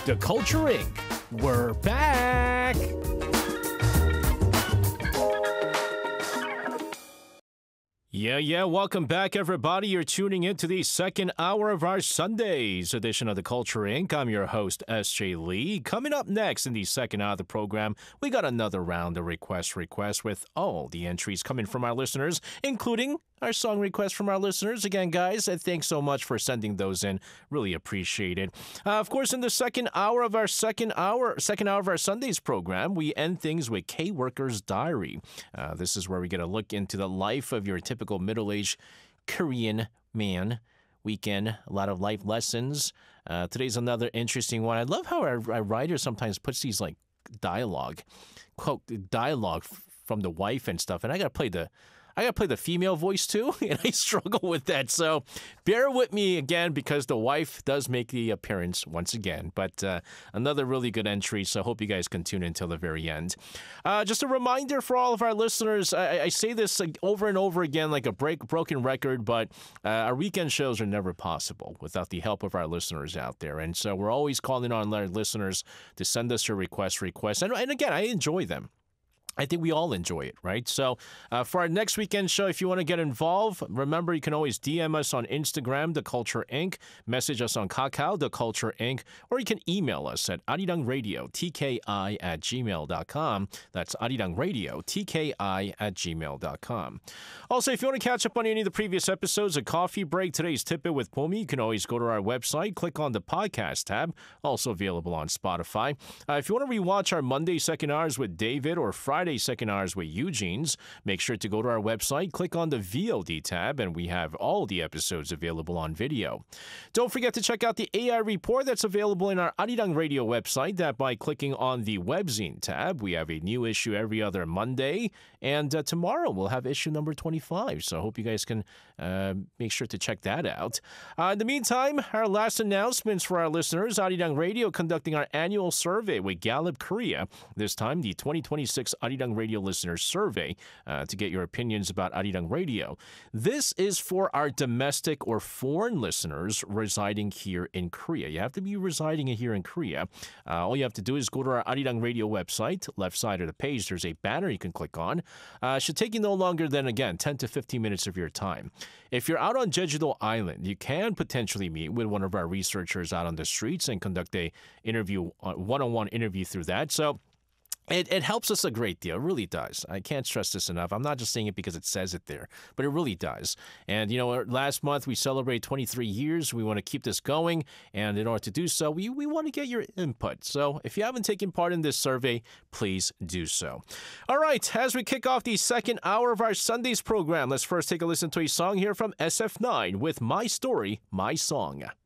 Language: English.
The Culture Inc. We're back! Yeah, welcome back, everybody. You're tuning in to the second hour of our Sundays edition of The Culture Inc. I'm your host, S.J. Lee. Coming up next in the second hour of the program, we got another round of requests with all the entries coming from our listeners, including our song requests from our listeners. Again, guys, thanks so much for sending those in. Really appreciate it. Of course, in the second hour of our Sundays program, we end things with K-Worker's Diary. This is where we get a look into the life of your typical middle-aged Korean man. Weekend, a lot of life lessons. Today's another interesting one. I love how our writer sometimes puts these like dialogue from the wife and stuff, and I gotta play the female voice too, and I struggle with that. So bear with me again because the wife does make the appearance once again. But another really good entry, so I hope you guys can tune in until the very end. Just a reminder for all of our listeners, I say this over and over again like a broken record, but our weekend shows are never possible without the help of our listeners out there. And so we're always calling on our listeners to send us your requests. And again, I enjoy them. I think we all enjoy it, right? So for our next weekend show, if you want to get involved, remember you can always DM us on Instagram, The Culture Inc., message us on Kakao, The Culture Inc., or you can email us at arirangradio@tki@gmail.com. That's arirangradio@tki@gmail.com. Also, if you want to catch up on any of the previous episodes of Coffee Break, Today's Tip-It with Pomi, you can always go to our website, click on the podcast tab, also available on Spotify. If you want to rewatch our Monday second hours with David or Friday second hours with Eugene's, make sure to go to our website, click on the VOD tab, and we have all the episodes available on video. Don't forget to check out the AI report that's available in our Arirang Radio website. That by clicking on the webzine tab, we have a new issue every other Monday, and tomorrow we'll have issue number 25. So I hope you guys can make sure to check that out. In the meantime, our last announcements for our listeners: Arirang Radio conducting our annual survey with Gallup Korea. This time, the 2026 Arirang Radio Listeners Survey to get your opinions about Arirang Radio. This is for our domestic or foreign listeners residing here in Korea. You have to be residing here in Korea. All you have to do is go to our Arirang Radio website. Left side of the page, there's a banner you can click on. Should take you no longer than, again, 10 to 15 minutes of your time. If you're out on Jeju-do Island, you can potentially meet with one of our researchers out on the streets and conduct a one-on-one interview through that. So It helps us a great deal. It really does. I can't stress this enough. I'm not just saying it because it says it there, but it really does. And, last month we celebrated 23 years. We want to keep this going. And in order to do so, we want to get your input. So if you haven't taken part in this survey, please do so. All right. As we kick off the second hour of our Sundays program, let's first take a listen to a song here from SF9 with My Story, My Song.